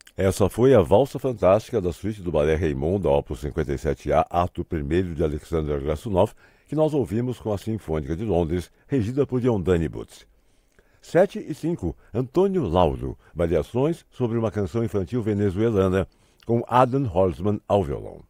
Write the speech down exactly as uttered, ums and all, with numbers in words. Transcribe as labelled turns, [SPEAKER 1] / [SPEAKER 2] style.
[SPEAKER 1] Essa foi a Valsa Fantástica da suíte do Balé Raimundo, Opus cinquenta e sete A, ato primeiro de Alexander Glazunov, que nós ouvimos com a Sinfônica de Londres, regida por Yondani Butz. sete e cinco, Antônio Lauro, variações sobre uma canção infantil venezuelana, com Adam Holzman ao violão.